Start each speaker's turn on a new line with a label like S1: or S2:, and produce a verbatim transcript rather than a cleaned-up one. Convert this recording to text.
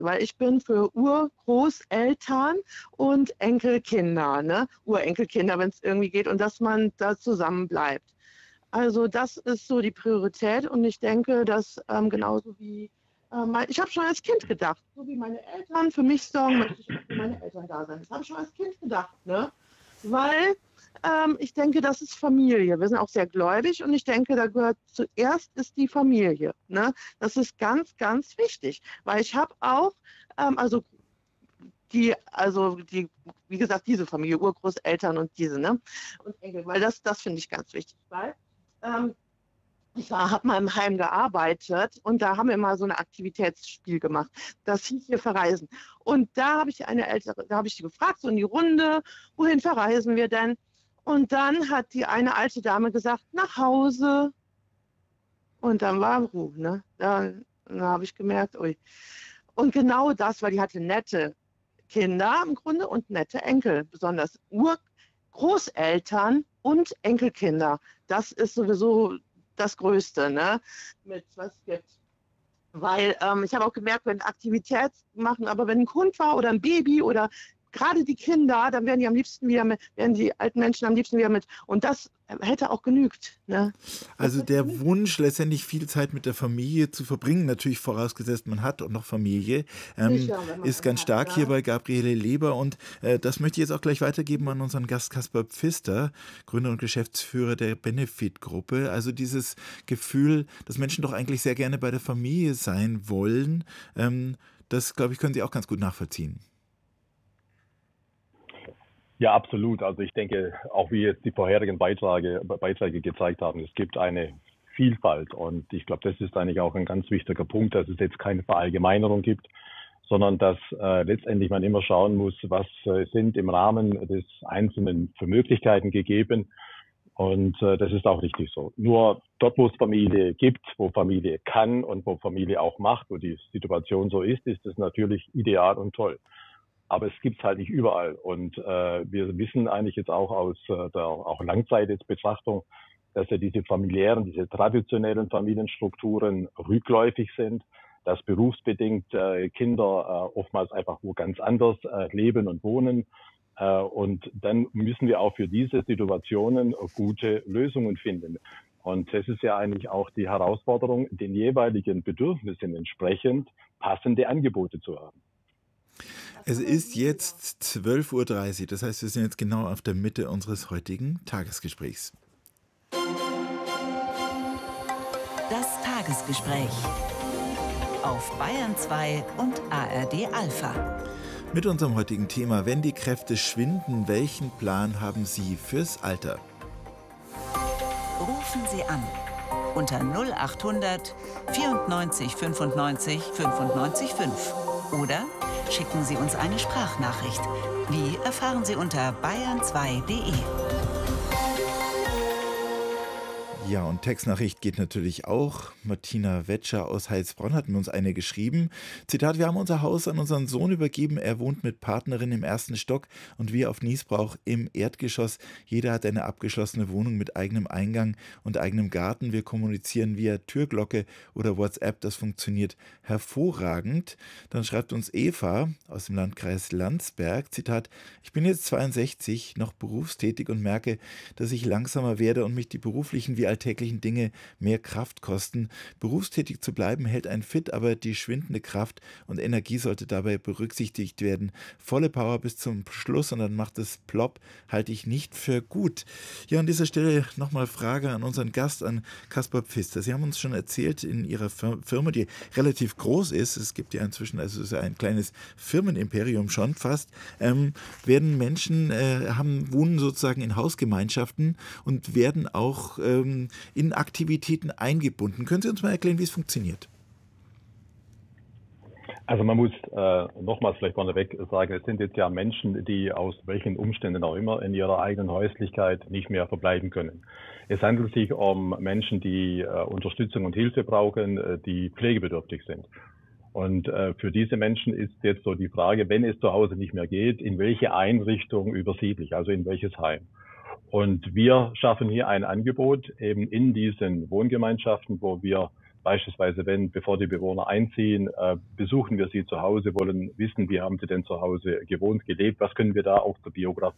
S1: weil ich bin für Urgroßeltern und Enkelkinder, ne? Urenkelkinder, wenn es irgendwie geht, und dass man da zusammen bleibt. Also das ist so die Priorität, und ich denke, dass ähm, genauso wie äh, mein, ich habe schon als Kind gedacht, so wie meine Eltern für mich sorgen, möchte ich auch für meine Eltern da sein. Das habe ich schon als Kind gedacht, ne? Weil ähm, ich denke, das ist Familie. Wir sind auch sehr gläubig, und ich denke, da gehört zuerst ist die Familie, ne? Das ist ganz, ganz wichtig, weil ich habe auch, ähm, also die, also die, wie gesagt, diese Familie, Urgroßeltern und diese, ne? Und Enkel, weil das, das finde ich ganz wichtig, weil ähm, ich habe mal im Heim gearbeitet, und da haben wir mal so ein Aktivitätsspiel gemacht. Das hieß hier Verreisen. Und da habe ich eine ältere, da habe ich die gefragt, so in die Runde, wohin verreisen wir denn? Und dann hat die eine alte Dame gesagt, nach Hause. Und dann war Ruhe, ne? Da, da habe ich gemerkt, ui. Und genau das, weil die hatte nette Kinder im Grunde und nette Enkel, besonders Urgroßeltern und Enkelkinder. Das ist sowieso das Größte, ne? Mit was es gibt. Weil ähm, ich habe auch gemerkt, wenn Aktivität machen, aber wenn ein Hund war oder ein Baby oder gerade die Kinder, dann werden die am liebsten wieder mit, werden die alten Menschen am liebsten wieder mit. Und das hätte auch genügt. Ne?
S2: Also der Wunsch, letztendlich viel Zeit mit der Familie zu verbringen, natürlich vorausgesetzt, man hat auch noch Familie, ähm,
S1: Sicher, wenn man
S2: ist
S1: einen
S2: ganz
S1: hat,
S2: stark
S1: ja.
S2: hier bei Gabriele Leber. Und äh, das möchte ich jetzt auch gleich weitergeben an unseren Gast Kaspar Pfister, Gründer und Geschäftsführer der Benefit-Gruppe. Also dieses Gefühl, dass Menschen doch eigentlich sehr gerne bei der Familie sein wollen, ähm, das, glaube ich, können Sie auch ganz gut nachvollziehen.
S3: Ja, absolut. Also ich denke, auch wie jetzt die vorherigen Beiträge, Beiträge gezeigt haben, es gibt eine Vielfalt, und ich glaube, das ist eigentlich auch ein ganz wichtiger Punkt, dass es jetzt keine Verallgemeinerung gibt, sondern dass äh, letztendlich man immer schauen muss, was äh, sind im Rahmen des Einzelnen für Möglichkeiten gegeben, und äh, das ist auch richtig so. Nur dort, wo es Familie gibt, wo Familie kann und wo Familie auch macht, wo die Situation so ist, ist es natürlich ideal und toll. Aber es gibt es halt nicht überall. Und äh, wir wissen eigentlich jetzt auch aus äh, der auch Langzeitbetrachtung, dass ja diese familiären, diese traditionellen Familienstrukturen rückläufig sind, dass berufsbedingt äh, Kinder äh, oftmals einfach wo ganz anders äh, leben und wohnen. Äh, und dann müssen wir auch für diese Situationen gute Lösungen finden. Und das ist ja eigentlich auch die Herausforderung, den jeweiligen Bedürfnissen entsprechend passende Angebote zu haben.
S2: Es ist jetzt zwölf Uhr dreißig, das heißt, wir sind jetzt genau auf der Mitte unseres heutigen Tagesgesprächs.
S4: Das Tagesgespräch auf Bayern zwei und A R D Alpha.
S2: Mit unserem heutigen Thema: Wenn die Kräfte schwinden, welchen Plan haben Sie fürs Alter?
S4: Rufen Sie an unter null acht hundert vierundneunzig fünfundneunzig fünfundneunzig fünf oder schicken Sie uns eine Sprachnachricht. Wie erfahren Sie unter bayern zwei punkt de.
S2: Ja, und Textnachricht geht natürlich auch. Martina Wetscher aus Heilsbronn hat mir uns eine geschrieben. Zitat: Wir haben unser Haus an unseren Sohn übergeben. Er wohnt mit Partnerin im ersten Stock und wir auf Niesbrauch im Erdgeschoss. Jeder hat eine abgeschlossene Wohnung mit eigenem Eingang und eigenem Garten. Wir kommunizieren via Türglocke oder WhatsApp. Das funktioniert hervorragend. Dann schreibt uns Eva aus dem Landkreis Landsberg. Zitat: Ich bin jetzt zweiundsechzig, noch berufstätig und merke, dass ich langsamer werde und mich die beruflichen wie alltäglichen Dinge mehr Kraft kosten. Berufstätig zu bleiben hält einen fit, aber die schwindende Kraft und Energie sollte dabei berücksichtigt werden. Volle Power bis zum Schluss und dann macht es plopp, halte ich nicht für gut. Ja, an dieser Stelle nochmal Frage an unseren Gast, an Kaspar Pfister. Sie haben uns schon erzählt, in Ihrer Firma, die relativ groß ist, es gibt ja inzwischen also so ein kleines Firmenimperium schon fast, ähm, werden Menschen, äh, haben, wohnen sozusagen in Hausgemeinschaften und werden auch ähm, in Aktivitäten eingebunden. Können Sie uns mal erklären, wie es funktioniert?
S3: Also man muss äh, nochmals vielleicht vorneweg sagen, es sind jetzt ja Menschen, die aus welchen Umständen auch immer in ihrer eigenen Häuslichkeit nicht mehr verbleiben können. Es handelt sich um Menschen, die äh, Unterstützung und Hilfe brauchen, äh, die pflegebedürftig sind. Und äh, für diese Menschen ist jetzt so die Frage, wenn es zu Hause nicht mehr geht, in welche Einrichtung übersiedle ich, also in welches Heim. Und wir schaffen hier ein Angebot eben in diesen Wohngemeinschaften, wo wir Beispielsweise, wenn, bevor die Bewohner einziehen, äh, besuchen wir sie zu Hause, wollen wissen, wie haben sie denn zu Hause gewohnt, gelebt, was können wir da auch zur Biografie